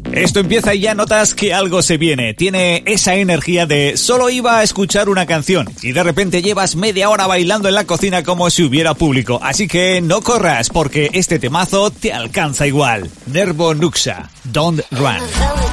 Esto empieza y ya notas que algo se viene. Tiene esa energía de solo iba a escuchar una canción y de repente llevas media hora bailando en la cocina como si hubiera público. Así que no corras porque este temazo te alcanza igual. Nervo Nuxa, Don't Run.